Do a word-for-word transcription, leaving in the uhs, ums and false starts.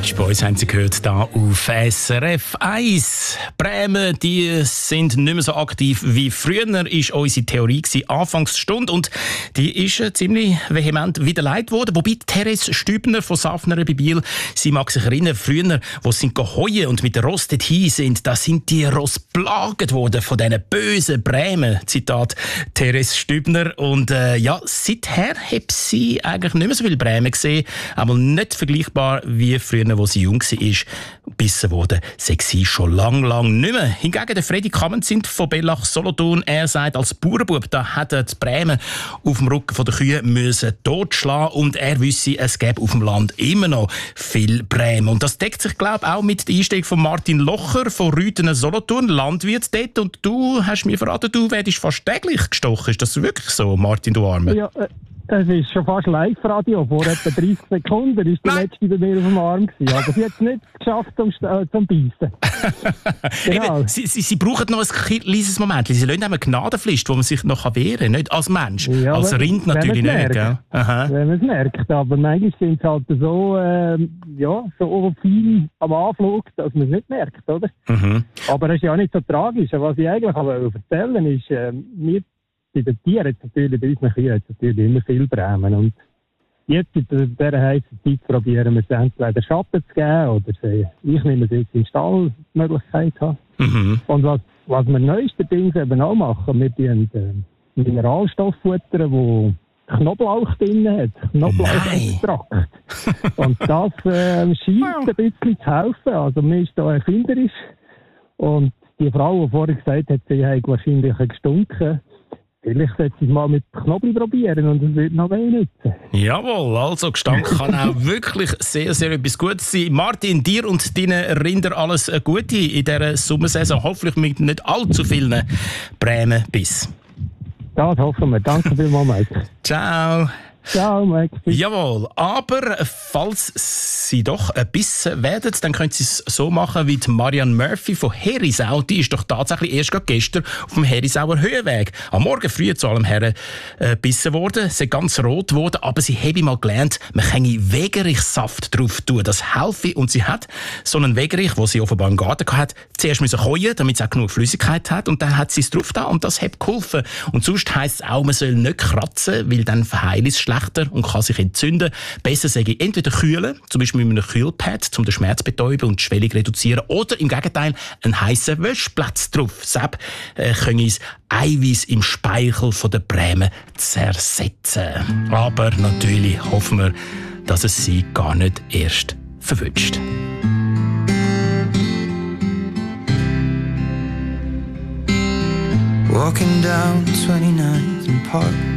Beach Boys haben Sie gehört, hier auf S R F eins. Bremen, die sind nicht mehr so aktiv wie früher, ist unsere Theorie gewesen, Anfangsstunde. Und die ist äh, ziemlich vehement widerlegt worden. Wobei Therese Stübner von Safnern bei Biel, sie mag sich erinnern, früher, wo sie geheuen und mit der Ross dorthin sind, da sind die Ross plaget worden von diesen bösen Bremen. Zitat Therese Stübner. Und äh, ja, seither hat sie eigentlich nicht mehr so viel Bremen gesehen, aber nicht vergleichbar wie früher, wo sie jung war, gebissen wurde, sei sie schon lang, lang nicht mehr. Hingegen der Freddy Kammenzint von Bellach Solothurn, er sagt, als Bauernbub, da hätte die Bremen auf dem Rücken der Kühe müssen totschlagen und er wisse, es gäbe auf dem Land immer noch viel Bremen. Und das deckt sich, glaube ich, auch mit der Einstellung von Martin Locher von Rüthen Solothurn, Landwirt dort. Und du hast mir verraten, du werdest fast täglich gestochen. Ist das wirklich so, Martin, du Arme? Ja, äh Es ist schon fast Live-Radio. Vor etwa dreißig Sekunden war die letzte bei mir auf dem Arm gewesen. Aber sie hat es nicht geschafft zum, äh, zum Beißen. Genau. Eben, sie, sie, sie brauchen noch ein kleines Moment. Sie lassen eine Gnadenfrist, wo man sich noch wehren kann. Nicht als Mensch. Ja, als Rind natürlich nicht. Ja. Aha. Wenn man es merkt. Aber manchmal sind es halt so, äh, ja, so viel am Anflug, dass man es nicht merkt. Oder? Mhm. Aber es ist ja nicht so tragisch. Was ich eigentlich erzählen will, ist, äh, wir bei den Tieren hat natürlich, bei unseren Kühen hat natürlich immer viel Bremen. Und jetzt in dieser heißen Zeit probieren wir es entweder Schatten zu geben oder sie, ich nehme es jetzt in Stall die Möglichkeit haben. Mhm. Und was, was wir neuestens eben auch machen, wir tun äh, Mineralstoff futtern, wo Knoblauch drin hat, Knoblauchextrakt. Und das äh, scheint ein bisschen zu helfen. Also man ist da erfinderisch. Und die Frau, die vorher gesagt hat, sie hat wahrscheinlich gestunken. Vielleicht sollte ich es mal mit Knoblauch probieren und es wird noch mehr nützen. Jawohl, also Gestank kann auch wirklich sehr, sehr etwas Gutes sein. Martin, dir und deinen Rinder alles Gute in dieser Sommersaison. Hoffentlich mit nicht allzu vielen Bremen-Biss. Das hoffen wir. Danke vielmals, Mike. Ciao. Ciao, Mike. Jawohl, aber falls Sie doch ein bisschen werden, dann können Sie es so machen wie die Marianne Murphy von Herisau. Die ist doch tatsächlich erst gestern auf dem Herisauer Höhenweg am Morgen früh zu allem her äh, gebissen worden. Sie ist ganz rot geworden, aber sie habe mal gelernt, man kann Wegerichsaft drauf tun. Das helfe. Und sie hat so einen Wegerich, den sie offenbar im Garten hatte, zuerst müssen keuen, damit sie auch genug Flüssigkeit hat. Und dann hat sie es drauf da und das hat geholfen. Und sonst heisst es auch, man soll nicht kratzen, weil dann verheilt es schlechter und kann sich entzünden. Besser sage ich entweder kühlen, zum Beispiel mit einem Kühlpad, um den Schmerz zu betäuben und die Schwellung zu reduzieren, oder im Gegenteil einen heissen Wäschplatz drauf. Sepp äh, können uns Eiweiß im Speichel von der Bremen zersetzen. Aber natürlich hoffen wir, dass es sie gar nicht erst verwünscht. Walking down twenty-ninth and Park